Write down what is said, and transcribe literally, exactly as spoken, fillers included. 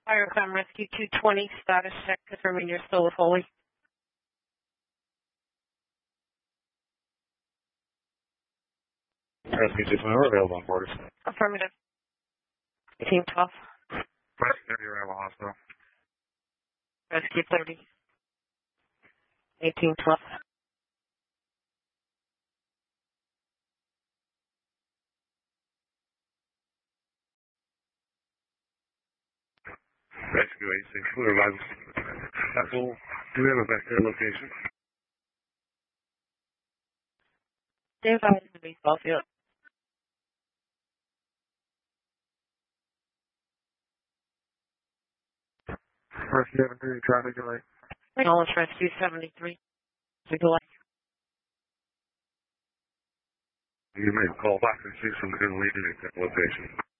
Firecom Rescue two twenty, status check, confirming you're still with Holy. Rescue two twenty, we're available on board. Affirmative. Team twelve. Rescue thirty, arrival hospital. Rescue thirty. eighteen twelve. Rescue eight six, we're arrival. That's all. Do we have a vector location? Dave, I in the baseball field. Rescue seventy-three, traffic delay. Knowledge Rescue seventy-three. Delay. You may call back and see if someone can lead you to that location.